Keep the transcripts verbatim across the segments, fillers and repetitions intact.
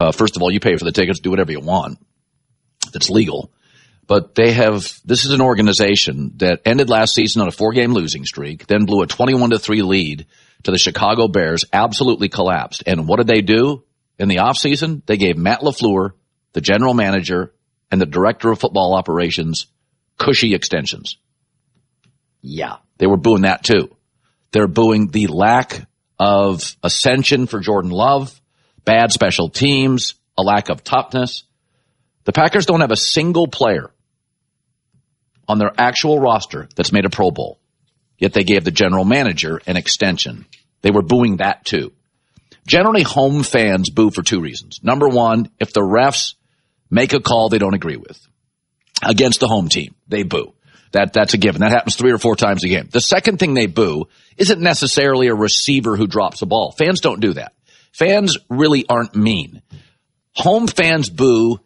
Uh, first of all, you pay for the tickets, do whatever you want. It's legal. But they have, this is an organization that ended last season on a four-game losing streak, then blew a twenty-one to three lead to the Chicago Bears, absolutely collapsed. And what did they do in the offseason? They gave Matt LaFleur, the general manager, and the director of football operations cushy extensions. Yeah, they were booing that too. They're booing the lack of ascension for Jordan Love, bad special teams, a lack of toughness. The Packers don't have a single player on their actual roster that's made a Pro Bowl, yet they gave the general manager an extension. They were booing that too. Generally, home fans boo for two reasons. Number one, if the refs make a call they don't agree with against the home team, they boo. That, that's a given. That happens three or four times a game. The second thing they boo isn't necessarily a receiver who drops a ball. Fans don't do that. Fans really aren't mean. Home fans boo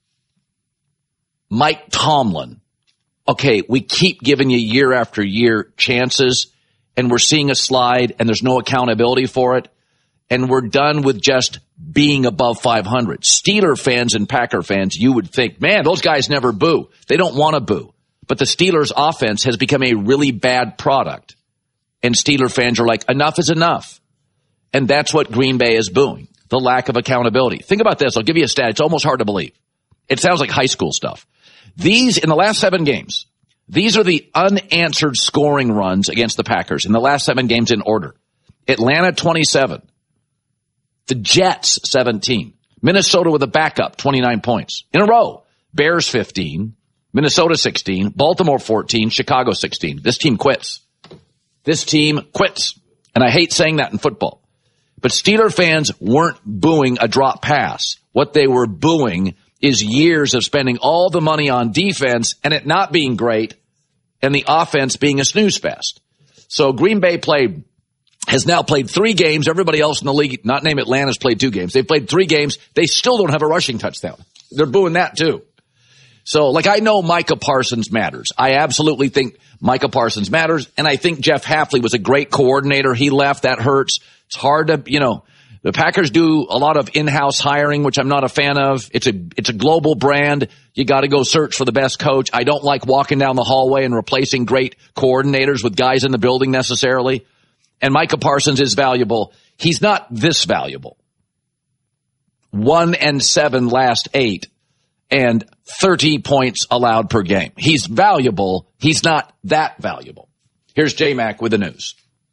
Mike Tomlin. Okay, we keep giving you year after year chances, and we're seeing a slide, and there's no accountability for it, and we're done with just being above five hundred. Steeler fans and Packer fans, you would think, man, those guys never boo. They don't want to boo. But the Steelers' offense has become a really bad product, and Steeler fans are like, enough is enough. And that's what Green Bay is booing, the lack of accountability. Think about this. I'll give you a stat. It's almost hard to believe. It sounds like high school stuff. These, in the last seven games, these are the unanswered scoring runs against the Packers in the last seven games in order. Atlanta, twenty-seven. The Jets, seventeen. Minnesota with a backup, twenty-nine points. In a row. Bears, fifteen. Minnesota, sixteen. Baltimore, fourteen. Chicago, sixteen. This team quits. This team quits. And I hate saying that in football. But Steeler fans weren't booing a drop pass. What they were booing is years of spending all the money on defense and it not being great and the offense being a snooze fest. So Green Bay played, has now played three games. Everybody else in the league, not named Atlanta's played two games. They've played three games. They still don't have a rushing touchdown. They're booing that too. So, like, I know Micah Parsons matters. I absolutely think Micah Parsons matters, and I think Jeff Hafley was a great coordinator. He left. That hurts. It's hard to, you know, the Packers do a lot of in-house hiring, which I'm not a fan of. It's a, it's a global brand. You got to go search for the best coach. I don't like walking down the hallway and replacing great coordinators with guys in the building necessarily. And Micah Parsons is valuable. He's not this valuable. One and seven last eight. And thirty points allowed per game. He's valuable. He's not that valuable. Here's J-Mac with the news.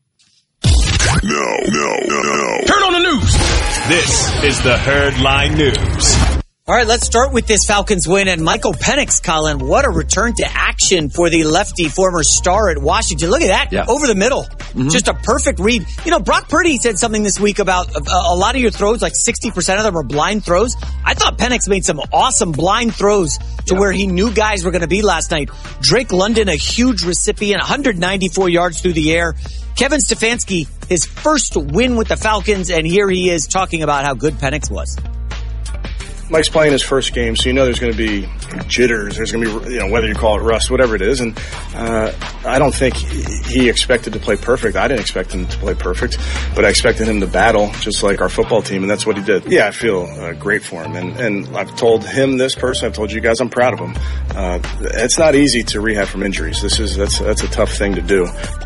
No, no, no, no. Turn on the news. This is the Herd Line News. All right, let's start with this Falcons win. And Michael Penix, Colin, what a return to action for the lefty, former star at Washington. Look at that, yeah. Over the middle. Mm-hmm. Just a perfect read. You know, Brock Purdy said something this week about a, a lot of your throws, like sixty percent of them are blind throws. I thought Penix made some awesome blind throws to yeah. where he knew guys were going to be last night. Drake London, a huge recipient, one hundred ninety-four yards through the air. Kevin Stefanski, his first win with the Falcons, and here he is talking about how good Penix was. Mike's playing his first game, so you know there's going to be jitters. There's going to be, you know, whether you call it rust, whatever it is. And uh, I don't think he expected to play perfect. I didn't expect him to play perfect, but I expected him to battle just like our football team, and that's what he did. Yeah, I feel uh, great for him. And, and I've told him this person, I've told you guys I'm proud of him. Uh, it's not easy to rehab from injuries. This is that's that's a tough thing to do.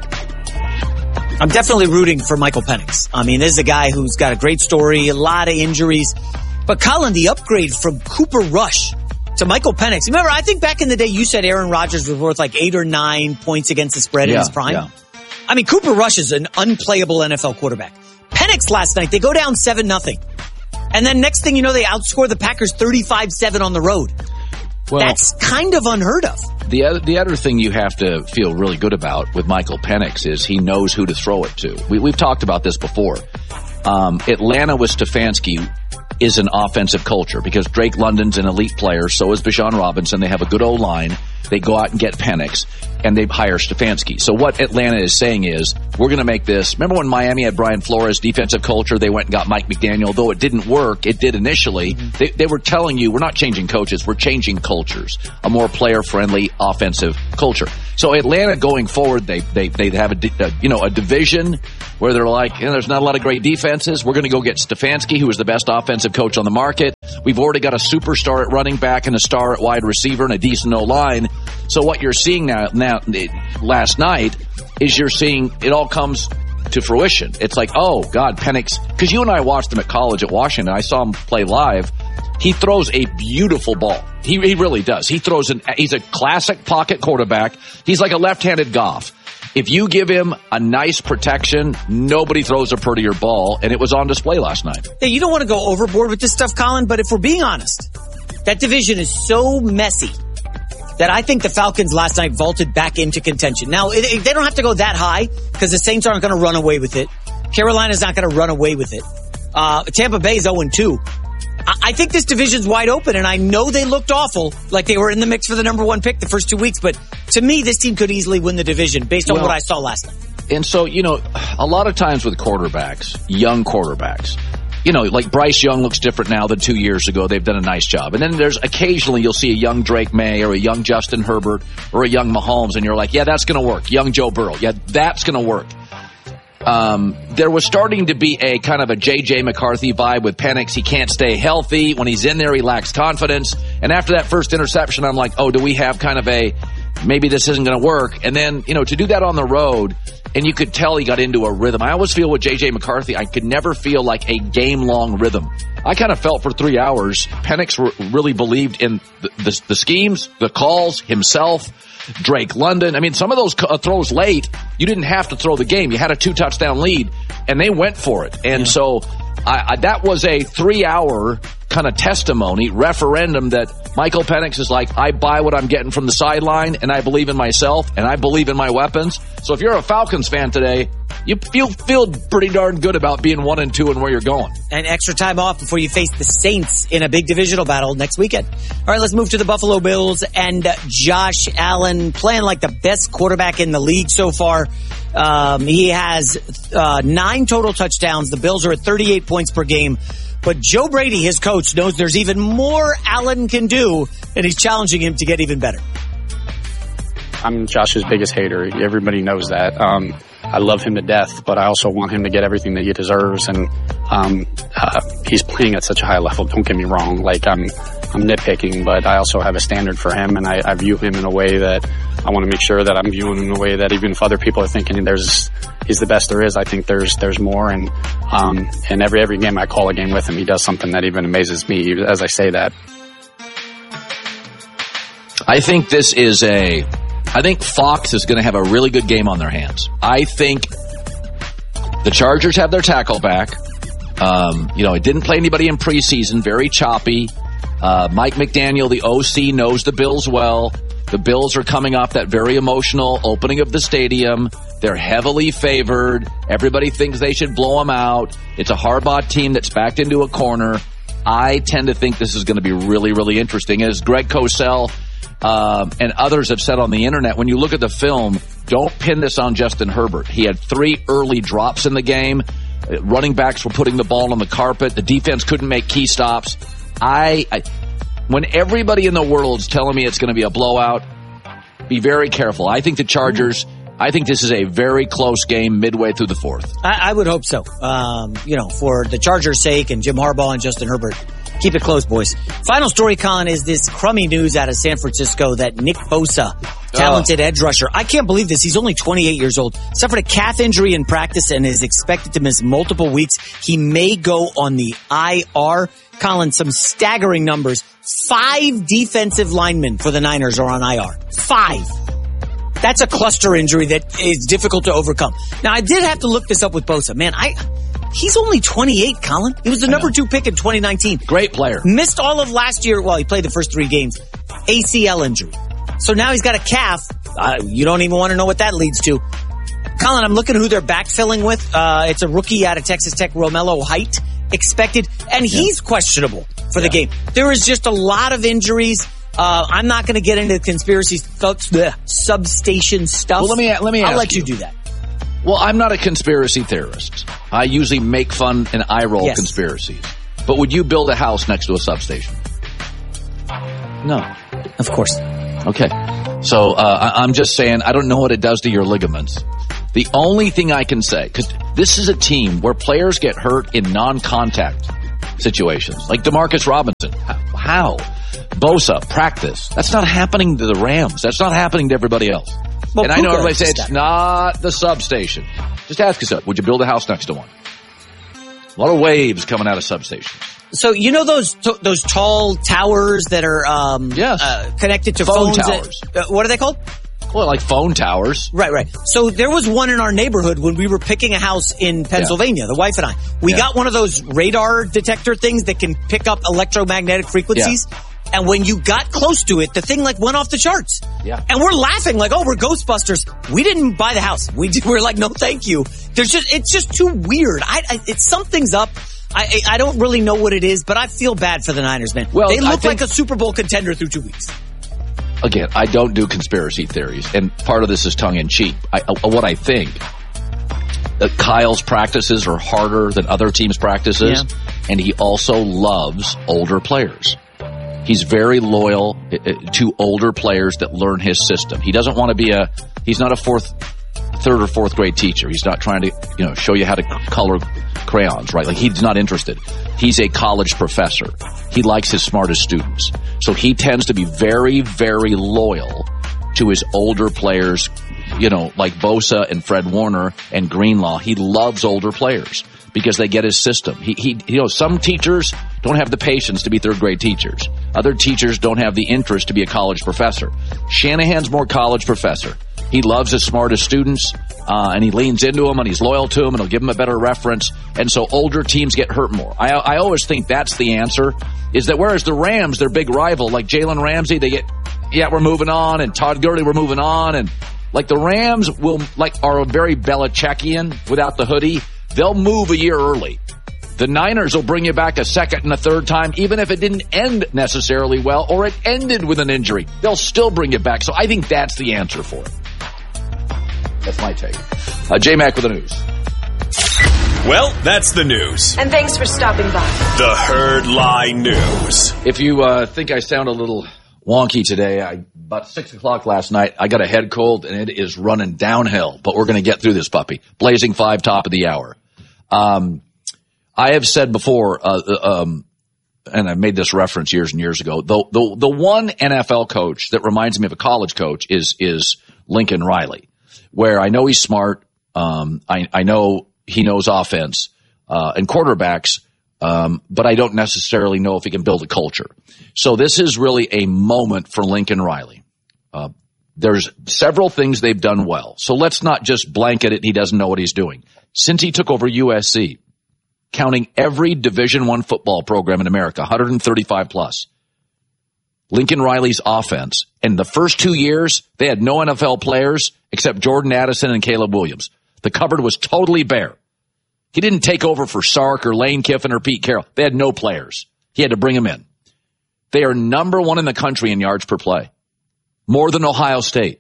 I'm definitely rooting for Michael Penix. I mean, this is a guy who's got a great story, a lot of injuries. But Colin, the upgrade from Cooper Rush to Michael Penix. Remember, I think back in the day you said Aaron Rodgers was worth like eight or nine points against the spread yeah, in his prime. Yeah. I mean, Cooper Rush is an unplayable N F L quarterback. Penix last night, they go down seven nothing. And then next thing you know, they outscore the Packers thirty-five seven on the road. Well, that's kind of unheard of. The other, the other thing you have to feel really good about with Michael Penix is he knows who to throw it to. We, we've talked about this before. Um, Atlanta with Stefanski is an offensive culture because Drake London's an elite player. So is Bijan Robinson. They have a good O-line. They go out and get Penix, and they hire Stefanski. So what Atlanta is saying is, we're going to make this. Remember when Miami had Brian Flores defensive culture? They went and got Mike McDaniel. Though it didn't work, it did initially. Mm-hmm. They, they were telling you, we're not changing coaches, we're changing cultures. A more player-friendly offensive culture. So Atlanta going forward, they they they have a, a you know a division where they're like, you know, there's not a lot of great defenses. We're going to go get Stefanski, who is the best offensive coach on the market. We've already got a superstar at running back and a star at wide receiver and a decent O-line. So what you're seeing now, now last night is you're seeing it all comes to fruition. It's like, oh, God, Penix, because you and I watched him at college at Washington. I saw him play live. He throws a beautiful ball. He, he really does. He throws an, he's a classic pocket quarterback. He's like a left-handed Goff. If you give him a nice protection, nobody throws a prettier ball, and it was on display last night. Hey, you don't want to go overboard with this stuff, Colin, but if we're being honest, that division is so messy that I think the Falcons last night vaulted back into contention. Now, it, it, they don't have to go that high because the Saints aren't going to run away with it. Carolina's not going to run away with it. Uh, Tampa Bay is oh and two. I think this division's wide open, and I know they looked awful, like they were in the mix for the number one pick the first two weeks, but to me, this team could easily win the division based on well, what I saw last night. And so, you know, a lot of times with quarterbacks, young quarterbacks, you know, like Bryce Young looks different now than two years ago. They've done a nice job. And then there's occasionally you'll see a young Drake May or a young Justin Herbert or a young Mahomes, and you're like, yeah, that's going to work. Young Joe Burrow. Yeah, that's going to work. Um, there was starting to be a kind of a J J McCarthy vibe with Penix. He can't stay healthy. When he's in there, he lacks confidence. And after that first interception, I'm like, oh, do we have kind of a, maybe this isn't going to work. And then, you know, to do that on the road, and you could tell he got into a rhythm. I always feel with J J McCarthy, I could never feel like a game-long rhythm. I kind of felt for three hours, Penix really believed in the, the, the schemes, the calls, himself, Drake London. I mean, some of those throws late, you didn't have to throw the game. You had a two-touchdown lead, and they went for it. And yeah. so I, I, that was a three-hour kind of testimony, referendum that Michael Penix is like, I buy what I'm getting from the sideline, and I believe in myself, and I believe in my weapons. So if you're a Falcons fan today, you feel, feel pretty darn good about being one and two and where you're going. And extra time off before you face the Saints in a big divisional battle next weekend. All right, let's move to the Buffalo Bills and Josh Allen playing like the best quarterback in the league so far. Um, he has uh, nine total touchdowns. The Bills are at thirty-eight points per game. But Joe Brady, his coach, knows there's even more Allen can do, and he's challenging him to get even better. I'm Josh's biggest hater. Everybody knows that. Um, I love him to death, but I also want him to get everything that he deserves. And um, uh, he's playing at such a high level. Don't get me wrong. Like I'm, I'm nitpicking, but I also have a standard for him, and I, I view him in a way that I want to make sure that I'm viewing him in a way that even if other people are thinking there's he's the best there is, I think there's there's more. And um, and every every game I call a game with him, he does something that even amazes me as I say that. I think this is a. I think Fox is going to have a really good game on their hands. I think the Chargers have their tackle back. Um, you know, it didn't play anybody in preseason, very choppy. Uh, Mike McDaniel, the O C, knows the Bills well. The Bills are coming off that very emotional opening of the stadium. They're heavily favored. Everybody thinks they should blow them out. It's a Harbaugh team that's backed into a corner. I tend to think this is going to be really, really interesting. As Greg Cosell Um, and others have said on the internet, when you look at the film, don't pin this on Justin Herbert. He had three early drops in the game. Uh, running backs were putting the ball on the carpet. The defense couldn't make key stops. I, I when everybody in the world's telling me it's going to be a blowout, be very careful. I think the Chargers, I think this is a very close game midway through the fourth. I, I would hope so. Um, you know, for the Chargers' sake and Jim Harbaugh and Justin Herbert. Keep it close, boys. Final story, Colin, is this crummy news out of San Francisco that Nick Bosa, talented oh. edge rusher, I can't believe this. He's only twenty-eight years old, suffered a calf injury in practice and is expected to miss multiple weeks. He may go on the I R. Colin, some staggering numbers. Five defensive linemen for the Niners are on I R. Five. That's a cluster injury that is difficult to overcome. Now, I did have to look this up with Bosa. Man, I... He's only twenty-eight, Colin. He was the number two pick in twenty nineteen. Great player. Missed all of last year. Well, he played the first three games. A C L injury. So now he's got a calf. Uh, you don't even want to know what that leads to. Colin, I'm looking at who they're backfilling with. Uh, it's a rookie out of Texas Tech, Romello Height, expected. And he's yeah. questionable for the yeah. game. There is just a lot of injuries. Uh, I'm not going to get into the conspiracy th- th- substation stuff. Well, let me, let me I'll ask let you. you do that. Well, I'm not a conspiracy theorist. I usually make fun and eye roll yes. conspiracies. But would you build a house next to a substation? No. Of course. Okay. So uh, I'm just saying, I don't know what it does to your ligaments. The only thing I can say, because this is a team where players get hurt in non-contact situations. Like DeMarcus Robinson. How? Bosa, practice. That's not happening to the Rams. That's not happening to everybody else. Well, and I know everybody say it's not the substation. Just ask yourself, would you build a house next to one? A lot of waves coming out of substations. So you know those t- those tall towers that are um, yes. uh, connected to phone phones? towers. That, uh, what are they called? Well, like phone towers. Right, right. So there was one in our neighborhood when we were picking a house in Pennsylvania, yeah. the wife and I. We yeah. got one of those radar detector things that can pick up electromagnetic frequencies. Yeah. And when you got close to it, the thing like went off the charts. Yeah. And we're laughing like, oh, we're Ghostbusters. We didn't buy the house. We we're like, no, thank you. There's just, it's just too weird. I, I it's something's up. I, I don't really know what it is, but I feel bad for the Niners, man. Well, they look think, like a Super Bowl contender through two weeks. Again, I don't do conspiracy theories, and part of this is tongue-in-cheek. I, uh, what I think, that Kyle's practices are harder than other teams' practices, yeah. and he also loves older players. He's very loyal to older players that learn his system. He doesn't want to be a, he's not a fourth, third or fourth grade teacher. He's not trying to, you know, show you how to color crayons, right? Like he's not interested. He's a college professor. He likes his smartest students. So he tends to be very, very loyal to his older players, you know, like Bosa and Fred Warner and Greenlaw. He loves older players because they get his system. He, he, you know, some teachers don't have the patience to be third grade teachers. Other teachers don't have the interest to be a college professor. Shanahan's more college professor. He loves his smartest students, uh, and he leans into them, and he's loyal to them, and he'll give them a better reference. And so older teams get hurt more. I, I always think that's the answer, is that whereas the Rams, their big rival, like Jalen Ramsey, they get, yeah, we're moving on, and Todd Gurley, we're moving on, and like the Rams will, like, are very Belichickian without the hoodie. They'll move a year early. The Niners will bring you back a second and a third time, even if it didn't end necessarily well, or it ended with an injury. They'll still bring you back. So I think that's the answer for it. That's my take. Uh, J-Mac with the news. Well, that's the news. And thanks for stopping by. The Herd Lie News. If you uh, think I sound a little wonky today, I, about six o'clock last night, I got a head cold, and it is running downhill. But we're going to get through this puppy. Blazing five, top of the hour. Um, I have said before, uh, um, and I made this reference years and years ago, the, the, the one N F L coach that reminds me of a college coach is, is Lincoln Riley, where I know he's smart. Um, I, I know he knows offense, uh, and quarterbacks, um, but I don't necessarily know if he can build a culture. So this is really a moment for Lincoln Riley. Uh, there's several things they've done well. So let's not just blanket it. He doesn't know what he's doing. Since he took over U S C, counting every Division One football program in America, one hundred thirty-five plus. Lincoln Riley's offense, in the first two years, they had no N F L players except Jordan Addison and Caleb Williams. The cupboard was totally bare. He didn't take over for Sark or Lane Kiffin or Pete Carroll. They had no players. He had to bring them in. They are number one in the country in yards per play, more than Ohio State.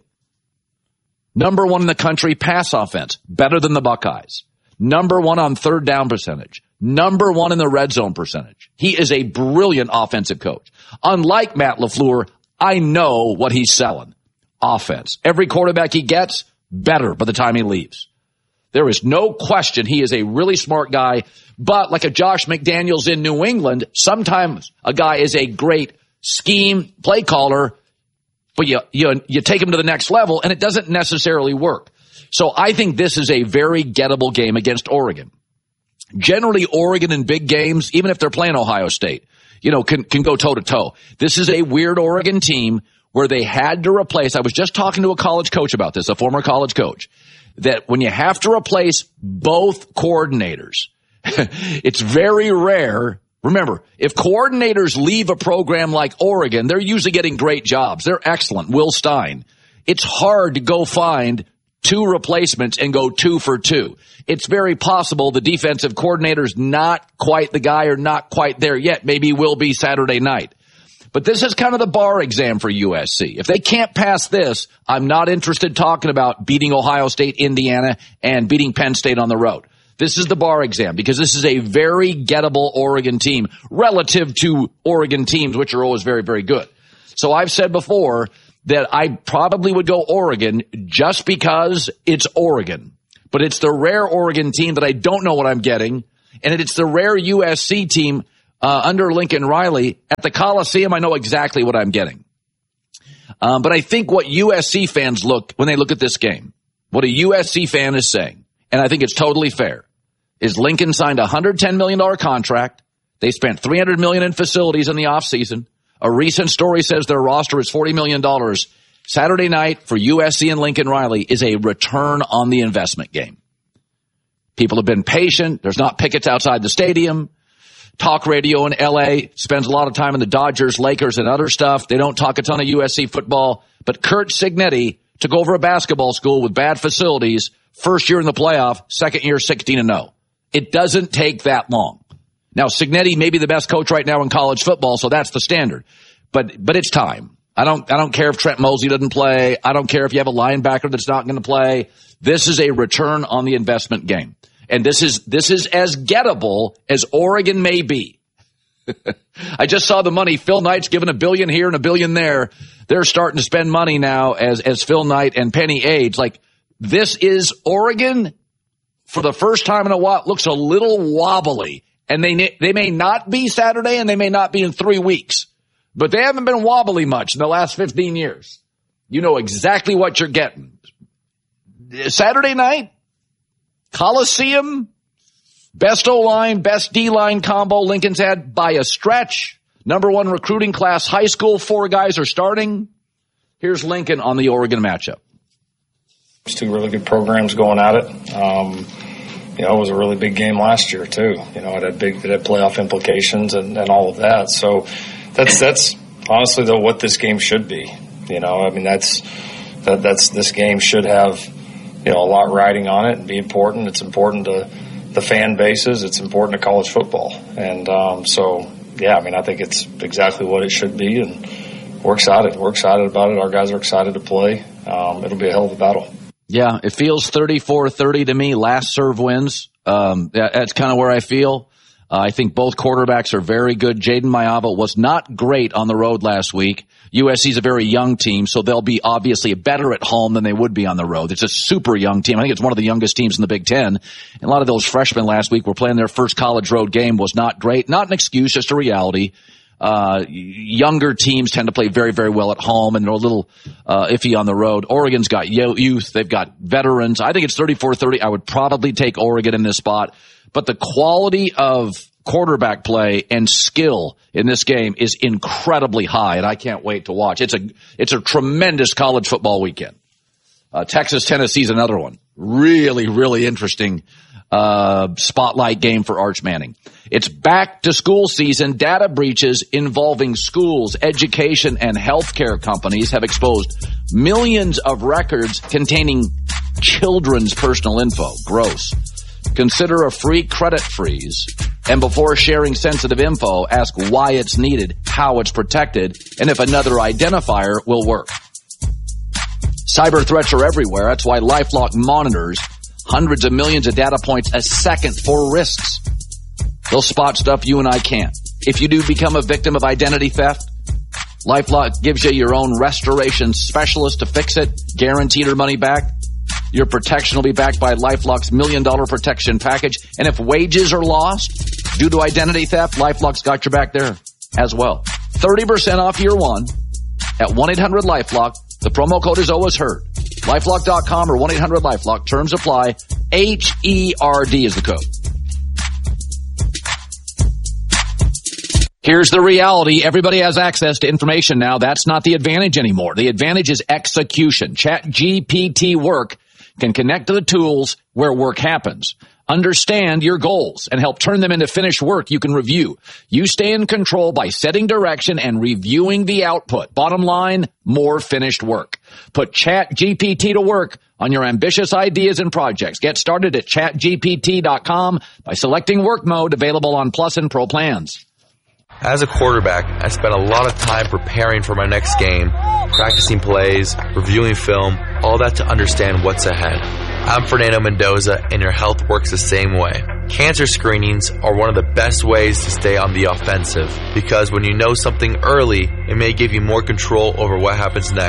Number one in the country pass offense, better than the Buckeyes. Number one on third down percentage. Number one in the red zone percentage. He is a brilliant offensive coach. Unlike Matt LaFleur, I know what he's selling. Offense. Every quarterback he gets, better by the time he leaves. There is no question he is a really smart guy, but like a Josh McDaniels in New England, sometimes a guy is a great scheme play caller, but you, you, you take him to the next level and it doesn't necessarily work. So I think this is a very gettable game against Oregon. Generally, Oregon in big games, even if they're playing Ohio State, you know, can, can go toe to toe. This is a weird Oregon team where they had to replace, I was just talking to a college coach about this, a former college coach, that when you have to replace both coordinators, it's very rare. Remember, if coordinators leave a program like Oregon, they're usually getting great jobs. They're excellent. Will Stein. It's hard to go find two replacements and go two for two. It's very possible the defensive coordinator's not quite the guy or not quite there yet. Maybe he will be Saturday night. But this is kind of the bar exam for U S C. If they can't pass this, I'm not interested talking about beating Ohio State, Indiana, and beating Penn State on the road. This is the bar exam because this is a very gettable Oregon team relative to Oregon teams, which are always very, very good. So I've said before that I probably would go Oregon just because it's Oregon. But it's the rare Oregon team that I don't know what I'm getting, and it's the rare U S C team uh, under Lincoln Riley. At the Coliseum, I know exactly what I'm getting. Um, but I think what U S C fans look, when they look at this game, what a U S C fan is saying, and I think it's totally fair, is Lincoln signed a one hundred ten million dollars contract. They spent three hundred million dollars in facilities in the offseason. A recent story says their roster is forty million dollars. Saturday night for U S C and Lincoln Riley is a return on the investment game. People have been patient. There's not pickets outside the stadium. Talk radio in L A spends a lot of time in the Dodgers, Lakers, and other stuff. They don't talk a ton of U S C football. But Curt Cignetti took over a basketball school with bad facilities. First year in the playoff, second year sixteen and oh. It doesn't take that long. Now, Cignetti may be the best coach right now in college football, so that's the standard. But but it's time. I don't I don't care if Trent Mosley doesn't play. I don't care if you have a linebacker that's not going to play. This is a return on the investment game. And this is this is as gettable as Oregon may be. I just saw the money. Phil Knight's given a billion here and a billion there. They're starting to spend money now as as Phil Knight and Penny age. Like, this is Oregon for the first time in a while. Looks a little wobbly. And they they may not be Saturday and they may not be in three weeks. But they haven't been wobbly much in the last fifteen years. You know exactly what you're getting. Saturday night, Coliseum, best O-line, best D-line combo Lincoln's had by a stretch. Number one recruiting class, high school, four guys are starting. Here's Lincoln on the Oregon matchup. There's two really good programs going at it. Um, you know, it was a really big game last year too. You know, it had big, it had playoff implications and, and all of that. So that's that's honestly though what this game should be. You know, I mean that's that that's this game should have, you know, a lot riding on it and be important. It's important to the fan bases. It's important to college football. And um, so, yeah, I mean, I think it's exactly what it should be. And we're excited. We're excited about it. Our guys are excited to play. Um, it'll be a hell of a battle. Yeah, it feels thirty-four thirty to me. Last serve wins. Um, that's kind of where I feel. Uh, I think both quarterbacks are very good. Jaden Mayava was not great on the road last week. U S C's a very young team, so they'll be obviously better at home than they would be on the road. It's a super young team. I think it's one of the youngest teams in the Big Ten. And a lot of those freshmen last week were playing their first college road game. Was not great. Not an excuse, just a reality. Uh, younger teams tend to play very, very well at home, and they're a little uh, iffy on the road. Oregon's got youth. They've got veterans. I think it's thirty-four thirty. I would probably take Oregon in this spot. But the quality of quarterback play and skill in this game is incredibly high, and I can't wait to watch. It's a it's a tremendous college football weekend. Uh, Texas, Tennessee's another one. Really, really interesting uh spotlight game for Arch Manning. It's back to school season. Data breaches involving schools, education, and healthcare companies have exposed millions of records containing children's personal info. Gross. Consider a free credit freeze. And before sharing sensitive info, ask why it's needed, how it's protected, and if another identifier will work. Cyber threats are everywhere. That's why LifeLock monitors hundreds of millions of data points a second for risks. They'll spot stuff you and I can't. If you do become a victim of identity theft, LifeLock gives you your own restoration specialist to fix it, guaranteed your money back. Your protection will be backed by LifeLock's million dollar protection package. And if wages are lost due to identity theft, LifeLock's got your back there as well. thirty percent off year one at one eight hundred LifeLock. The promo code is always heard. LifeLock dot com or one eight hundred LifeLock. Terms apply. H E R D is the code. Here's the reality. Everybody has access to information now. That's not the advantage anymore. The advantage is execution. ChatGPT Work can connect to the tools where work happens. Understand your goals and help turn them into finished work you can review. You stay in control by setting direction and reviewing the output. Bottom line, more finished work. Put ChatGPT to work on your ambitious ideas and projects. Get started at chat G P T dot com by selecting work mode, available on Plus and Pro plans. As a quarterback, I spent a lot of time preparing for my next game, practicing plays, reviewing film, all that to understand what's ahead. I'm Fernando Mendoza, and your health works the same way. Cancer screenings are one of the best ways to stay on the offensive, because when you know something early, it may give you more control over what happens next.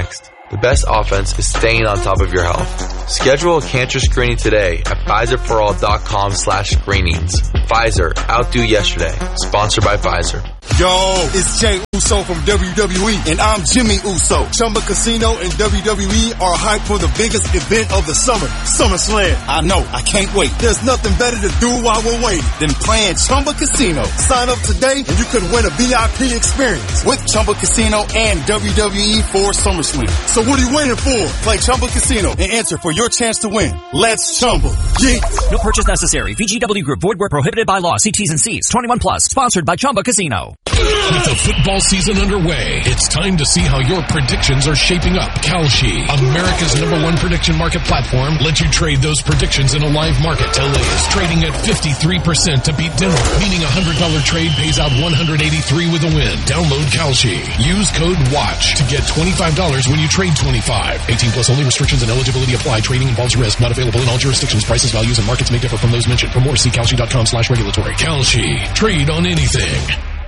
The best offense is staying on top of your health. Schedule a cancer screening today at Pfizerforall.com slash screenings. Pfizer, outdo yesterday. Sponsored by Pfizer. Yo, it's Jay Uso from W W E, and I'm Jimmy Uso. Chumba Casino and W W E are hyped for the biggest event of the summer, SummerSlam. I know, I can't wait. There's nothing better to do while we're waiting than playing Chumba Casino. Sign up today and you could win a V I P experience with Chumba Casino and W W E for SummerSlam. So what are you waiting for? Play Chumba Casino and enter for your chance to win. Let's Chumba. Yeah. No purchase necessary. V G W Group. Void where prohibited by law. See T's and C's. twenty-one plus. Sponsored by Chumba Casino. With the football season underway, it's time to see how your predictions are shaping up. Kalshi, America's number one prediction market platform, lets you trade those predictions in a live market. L A is trading at fifty-three percent to beat Denver, meaning a one hundred dollars trade pays out one hundred eighty-three with a win. Download Kalshi. Use code WATCH to get twenty-five dollars when you trade twenty-five. eighteen plus only. Restrictions and eligibility apply. Trading involves risk. Not available in all jurisdictions. Prices, values, and markets may differ from those mentioned. For more, see Kalshi.com slash regulatory. Kalshi. Trade on anything.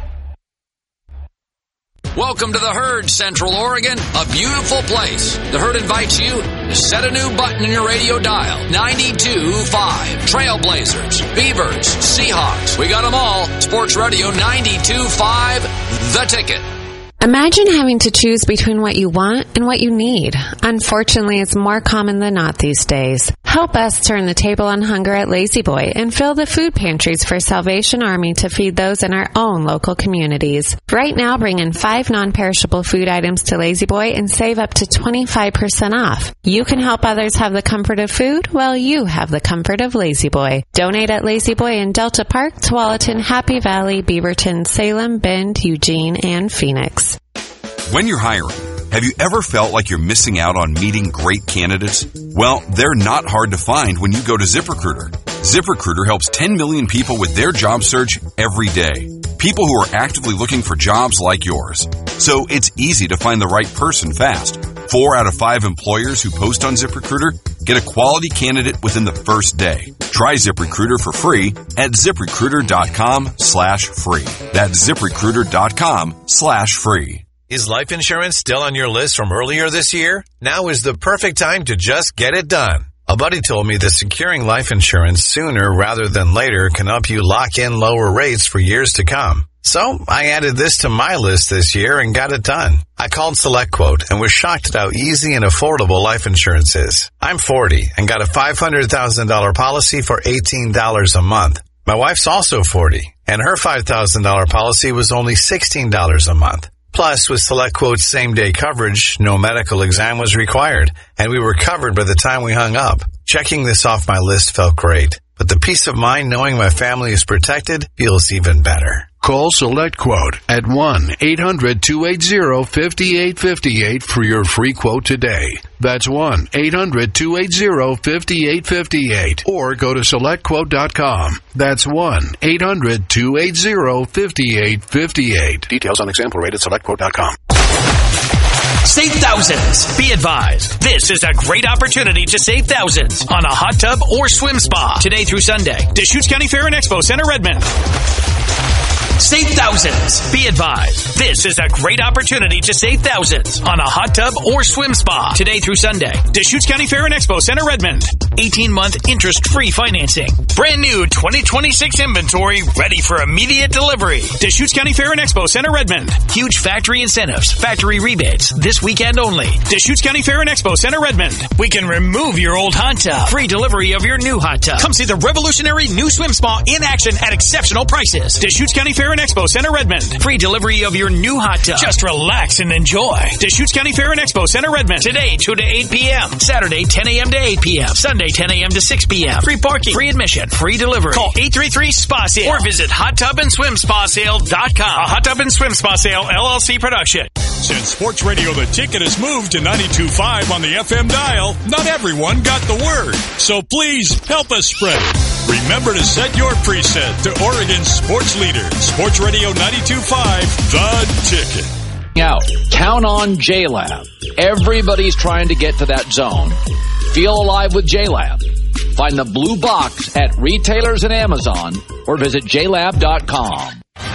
Welcome to the Herd, Central Oregon, a beautiful place. The Herd invites you to set a new button in your radio dial. ninety-two point five. Trailblazers, Beavers, Seahawks. We got them all. Sports Radio ninety-two point five, The Ticket. Imagine having to choose between what you want and what you need. Unfortunately, it's more common than not these days. Help us turn the table on hunger at Lazy Boy and fill the food pantries for Salvation Army to feed those in our own local communities. Right now, bring in five non-perishable food items to Lazy Boy and save up to twenty-five percent off. You can help others have the comfort of food while you have the comfort of Lazy Boy. Donate at Lazy Boy in Delta Park, Tualatin, Happy Valley, Beaverton, Salem, Bend, Eugene, and Phoenix. When you're hiring, have you ever felt like you're missing out on meeting great candidates? Well, they're not hard to find when you go to ZipRecruiter. ZipRecruiter helps ten million people with their job search every day. People who are actively looking for jobs like yours. So it's easy to find the right person fast. Four out of five employers who post on ZipRecruiter get a quality candidate within the first day. Try ZipRecruiter for free at ZipRecruiter.com slash free. That's ZipRecruiter.com slash free. Is life insurance still on your list from earlier this year? Now is the perfect time to just get it done. A buddy told me that securing life insurance sooner rather than later can help you lock in lower rates for years to come. So I added this to my list this year and got it done. I called SelectQuote and was shocked at how easy and affordable life insurance is. I'm forty and got a five hundred thousand dollars policy for eighteen dollars a month. My wife's also forty and her five thousand dollars policy was only sixteen dollars a month. Plus, with SelectQuote's same-day coverage, no medical exam was required, and we were covered by the time we hung up. Checking this off my list felt great, but the peace of mind knowing my family is protected feels even better. Call SelectQuote at one eight hundred two eight zero five eight five eight for your free quote today. That's one eight hundred two eight zero five eight five eight. Or go to select quote dot com. That's one eight hundred two eight zero five eight five eight. Details on example rate at select quote dot com. Save thousands. Be advised. This is a great opportunity to save thousands on a hot tub or swim spa today through Sunday. Deschutes County Fair and Expo Center, Redmond. Save thousands. Be advised. This is a great opportunity to save thousands on a hot tub or swim spa today through Sunday. Deschutes County Fair and Expo Center, Redmond. eighteen-month interest-free financing. Brand new twenty twenty-six inventory ready for immediate delivery. Deschutes County Fair and Expo Center, Redmond. Huge factory incentives, factory rebates this weekend only. Deschutes County Fair and Expo Center, Redmond. We can remove your old hot tub. Free delivery of your new hot tub. Come see the revolutionary new swim spa in action at exceptional prices. Deschutes County Fair and Expo Center, Redmond. Free delivery of your new hot tub. Just relax and enjoy. Deschutes County Fair and Expo Center, Redmond. Today, two to eight p.m. Saturday, ten a.m. to eight p.m. Sunday, ten a.m. to six p.m. Free parking, free admission, free delivery. Call eight three three S P A sale or visit hot tub and swim spa sale dot com. A Hot Tub and Swim Spa Sale, L L C production. Since Sports Radio The Ticket has moved to ninety-two point five on the F M dial, not everyone got the word. So please help us spread it. Remember to set your preset to Oregon's sports leader, Sports Radio ninety-two point five, The Ticket. Out. Count on J-Lab. Everybody's trying to get to that zone. Feel alive with J-Lab. Find the blue box at retailers and Amazon or visit j lab dot com.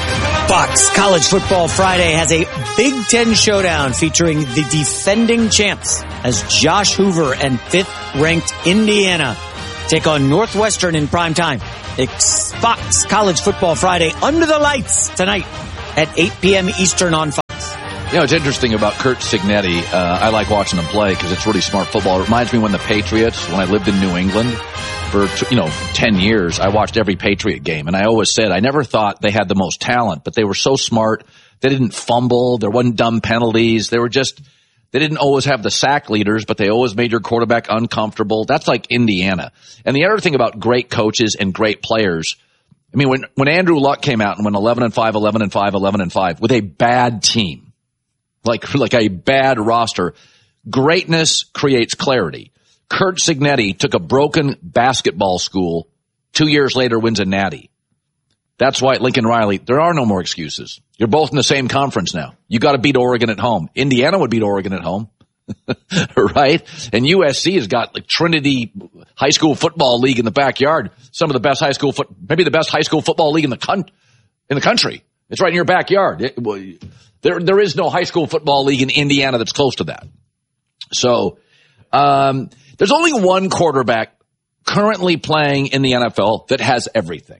Fox College Football Friday has a Big Ten showdown featuring the defending champs as Josh Hoover and fifth-ranked Indiana take on Northwestern in prime time. It's Fox College Football Friday under the lights tonight at eight p.m. Eastern on Fox. You know, it's interesting about Curt Cignetti. Uh, I like watching him play because it's really smart football. It reminds me when the Patriots, when I lived in New England for, you know, ten years, I watched every Patriot game. And I always said I never thought they had the most talent, but they were so smart. They didn't fumble. There wasn't dumb penalties. They were just, they didn't always have the sack leaders, but they always made your quarterback uncomfortable. That's like Indiana. And the other thing about great coaches and great players, I mean, when, when Andrew Luck came out and went eleven and five, eleven and five, eleven and five with a bad team, like, like a bad roster, greatness creates clarity. Curt Cignetti took a broken basketball school, two years later wins a natty. That's why at Lincoln Riley, there are no more excuses. You're both in the same conference now. You got to beat Oregon at home. Indiana would beat Oregon at home, right? And U S C has got like Trinity High School Football League in the backyard. Some of the best high school foot, maybe the best high school football league in the con- in the country. It's right in your backyard. It, well, there, there is no high school football league in Indiana that's close to that. So, um, there's only one quarterback currently playing in the N F L that has everything.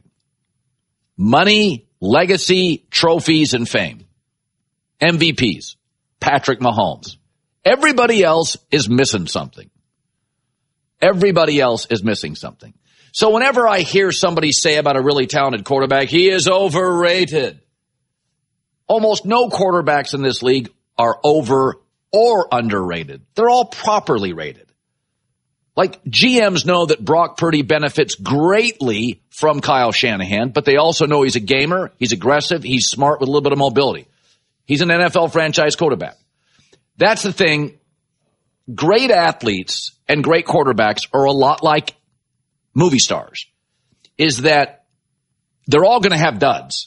Money, legacy, trophies, and fame. M V Ps. Patrick Mahomes. Everybody else is missing something. Everybody else is missing something. So whenever I hear somebody say about a really talented quarterback, he is overrated. Almost no quarterbacks in this league are over or underrated. They're all properly rated. Like G Ms know that Brock Purdy benefits greatly from Kyle Shanahan, but they also know he's a gamer, he's aggressive, he's smart with a little bit of mobility. He's an N F L franchise quarterback. That's the thing. Great athletes and great quarterbacks are a lot like movie stars, is that they're all going to have duds.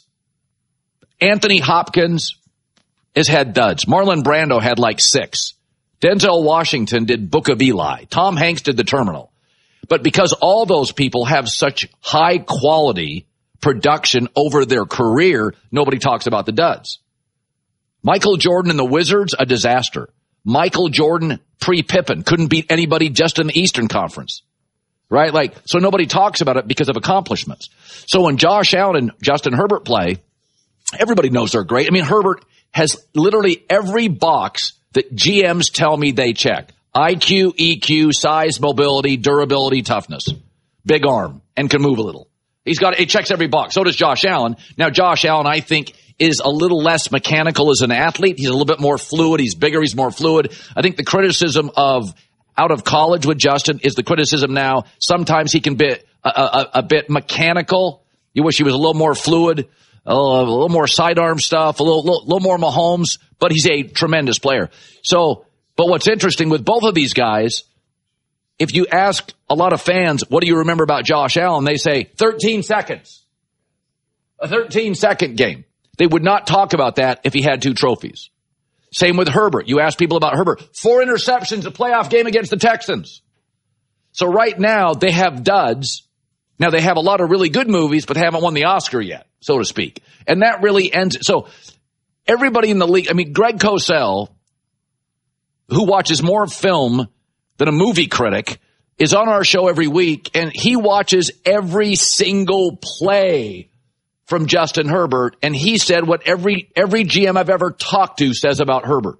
Anthony Hopkins has had duds. Marlon Brando had like six. Denzel Washington did Book of Eli. Tom Hanks did The Terminal. But because all those people have such high quality production over their career, nobody talks about the duds. Michael Jordan and the Wizards, a disaster. Michael Jordan pre-Pippen couldn't beat anybody just in the Eastern Conference. Right? Like, so nobody talks about it because of accomplishments. So when Josh Allen and Justin Herbert play, everybody knows they're great. I mean, Herbert has literally every box that G Ms tell me they check. I Q, E Q, size, mobility, durability, toughness. Big arm and can move a little. He's got, it checks every box. So does Josh Allen. Now, Josh Allen, I think, is a little less mechanical as an athlete. He's a little bit more fluid. He's bigger. He's more fluid. I think the criticism of out of college with Justin is the criticism now. Sometimes he can be a, a, a bit mechanical. You wish he was a little more fluid, a little, a little more sidearm stuff, a little, little, little more Mahomes, but he's a tremendous player. So, but what's interesting with both of these guys, if you ask a lot of fans, what do you remember about Josh Allen? They say thirteen seconds. A thirteen second game. They would not talk about that if he had two trophies. Same with Herbert. You ask people about Herbert. Four interceptions, a playoff game against the Texans. So right now they have duds. Now they have a lot of really good movies, but they haven't won the Oscar yet, so to speak. And that really ends. So everybody in the league, I mean, Greg Cosell, who watches more film than a movie critic, is on our show every week, and he watches every single play from Justin Herbert, and he said what every every G M I've ever talked to says about Herbert.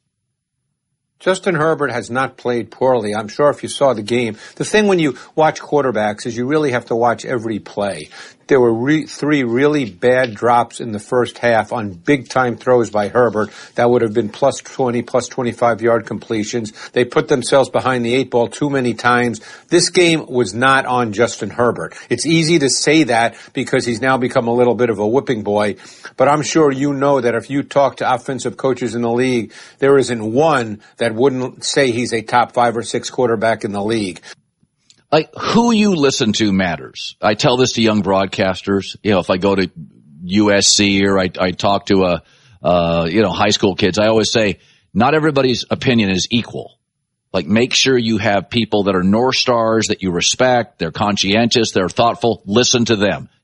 Justin Herbert has not played poorly. I'm sure if you saw the game, the thing when you watch quarterbacks is you really have to watch every play. There were re- three really bad drops in the first half on big-time throws by Herbert. That would have been plus twenty, plus twenty-five yard completions. They put themselves behind the eight ball too many times. This game was not on Justin Herbert. It's easy to say that because he's now become a little bit of a whipping boy. But I'm sure you know that if you talk to offensive coaches in the league, there isn't one that wouldn't say he's a top five or six quarterback in the league. Like, who you listen to matters. I tell this to young broadcasters. You know, if I go to U S C or I, I talk to a, uh, you know, high school kids, I always say, not everybody's opinion is equal. Like, make sure you have people that are North Stars that you respect. They're conscientious. They're thoughtful. Listen to them.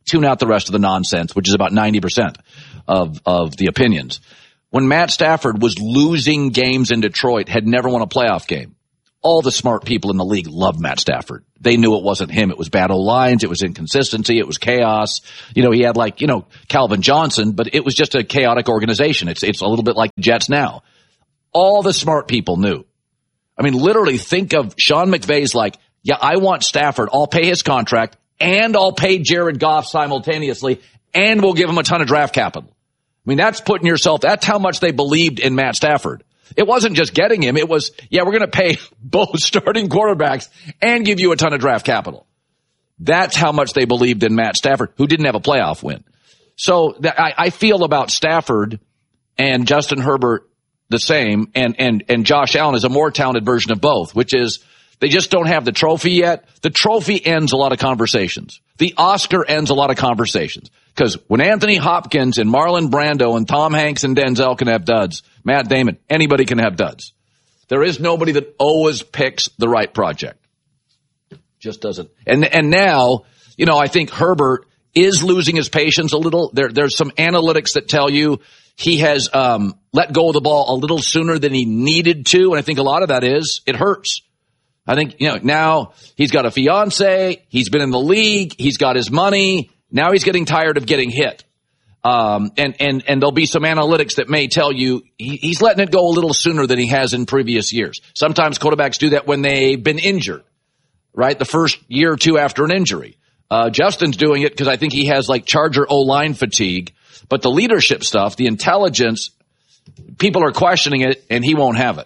Tune out the rest of the nonsense, which is about ninety percent of, of the opinions. When Matt Stafford was losing games in Detroit, had never won a playoff game, all the smart people in the league loved Matt Stafford. They knew it wasn't him. It was bad O-lines. It was inconsistency. It was chaos. You know, he had like, you know, Calvin Johnson, but it was just a chaotic organization. It's, it's a little bit like the Jets now. All the smart people knew. I mean, literally think of Sean McVay's like, yeah, I want Stafford. I'll pay his contract and I'll pay Jared Goff simultaneously and we'll give him a ton of draft capital. I mean, that's putting yourself, that's how much they believed in Matt Stafford. It wasn't just getting him. It was, yeah, we're going to pay both starting quarterbacks and give you a ton of draft capital. That's how much they believed in Matt Stafford, who didn't have a playoff win. So that, I, I feel about Stafford and Justin Herbert the same, and, and, and Josh Allen is a more talented version of both, which is they just don't have the trophy yet. The trophy ends a lot of conversations. The Oscar ends a lot of conversations. Because when Anthony Hopkins and Marlon Brando and Tom Hanks and Denzel can have duds, Matt Damon, anybody can have duds. There is nobody that always picks the right project. Just doesn't. And and now, you know, I think Herbert is losing his patience a little. There, there's some analytics that tell you he has um, let go of the ball a little sooner than he needed to. And I think a lot of that is it hurts. I think, you know, now he's got a fiance. He's been in the league. He's got his money. Now he's getting tired of getting hit. Um, and, and, and there'll be some analytics that may tell you he, he's letting it go a little sooner than he has in previous years. Sometimes quarterbacks do that when they've been injured, right? The first year or two after an injury. Uh, Justin's doing it because I think he has like Charger O-line fatigue, but the leadership stuff, the intelligence, people are questioning it and he won't have it.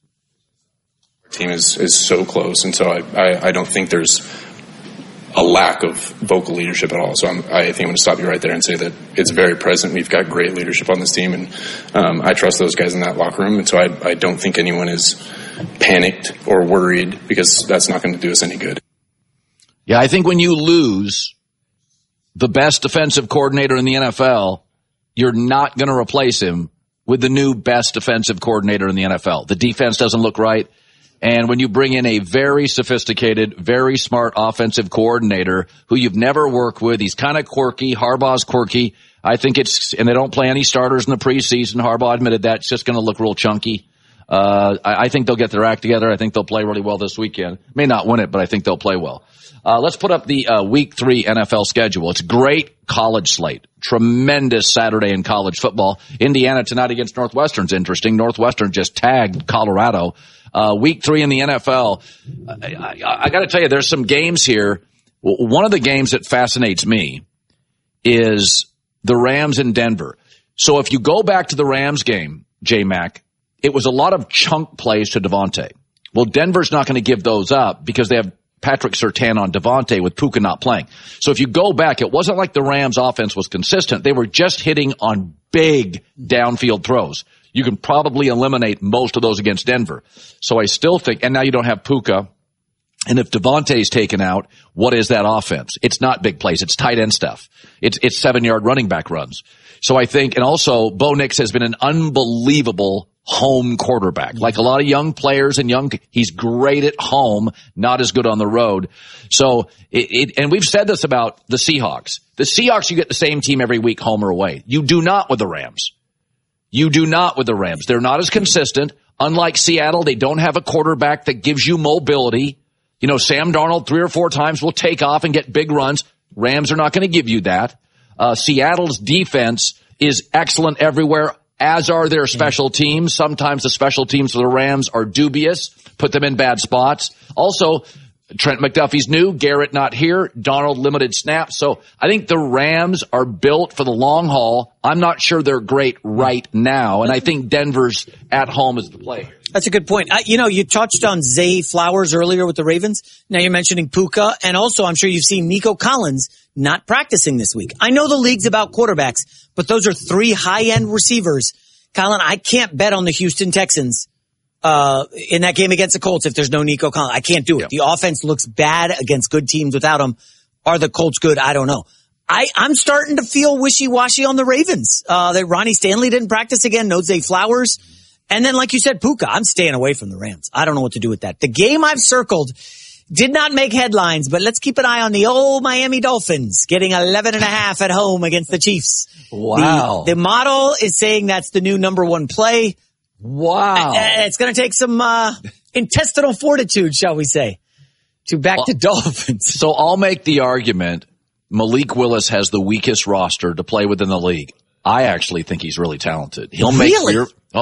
Our team is, is so close. And so I, I, I don't think there's a lack of vocal leadership at all. So I'm, I think I'm going to stop you right there and say that it's very present. We've got great leadership on this team, and um, I trust those guys in that locker room. And so I, I don't think anyone is panicked or worried, because that's not going to do us any good. Yeah, I think when you lose the best defensive coordinator in the N F L, you're not going to replace him with the new best defensive coordinator in the N F L. The defense doesn't look right. And when you bring in a very sophisticated, very smart offensive coordinator who you've never worked with, he's kind of quirky. Harbaugh's quirky. I think it's, and they don't play any starters in the preseason. Harbaugh admitted that. It's just going to look real chunky. Uh, I, I think they'll get their act together. I think they'll play really well this weekend. May not win it, but I think they'll play well. Uh, let's put up the uh, week three N F L schedule. It's great college slate. Tremendous Saturday in college football. Indiana tonight against Northwestern's interesting. Northwestern just tagged Colorado. Uh, week three in the N F L. I, I, I got to tell you, there's some games here. One of the games that fascinates me is the Rams in Denver. So if you go back to the Rams game, J-Mac, it was a lot of chunk plays to Devontae. Well, Denver's not going to give those up because they have Patrick Surtain on Devontae with Puka not playing. So if you go back, it wasn't like the Rams offense was consistent. They were just hitting on big downfield throws. You can probably eliminate most of those against Denver. So I still think, and now you don't have Puka. And if Devontae's taken out, what is that offense? It's not big plays. It's tight end stuff. It's, it's seven yard running back runs. So I think, and also Bo Nix has been an unbelievable home quarterback. Like a lot of young players and young, he's great at home, not as good on the road. So it, it, and we've said this about the Seahawks. The Seahawks, you get the same team every week, home or away. You do not with the Rams. You do not with the Rams. They're not as consistent. Unlike Seattle, they don't have a quarterback that gives you mobility. You know, Sam Darnold three or four times will take off and get big runs. Rams are not going to give you that. Uh, Seattle's defense is excellent everywhere, as are their special teams. Sometimes the special teams for the Rams are dubious, put them in bad spots. Also, Trent McDuffie's new, Garrett not here, Donald limited snaps. So I think the Rams are built for the long haul. I'm not sure they're great right now, and I think Denver's at home is the play. That's a good point. Uh, you know, you touched on Zay Flowers earlier with the Ravens. Now you're mentioning Puka, and also I'm sure you've seen Nico Collins not practicing this week. I know the league's about quarterbacks, but those are three high-end receivers. Colin, I can't bet on the Houston Texans Uh, in that game against the Colts if there's no Nico Collins. I can't do it. Yeah. The offense looks bad against good teams without him. Are the Colts good? I don't know. I, I'm starting to feel wishy-washy on the Ravens. Uh, that Ronnie Stanley didn't practice again. No Zay Flowers. And then, like you said, Puka. I'm staying away from the Rams. I don't know what to do with that. The game I've circled Did not make headlines, but let's keep an eye on the old Miami Dolphins getting eleven and a half at home against the Chiefs. Wow. The, the model is saying that's the new number one play. Wow. It's going to take some uh, intestinal fortitude, shall we say, to back well, the Dolphins. So I'll make the argument Malik Willis has the weakest roster to play within the league. I actually think he's really talented. He'll make really? career,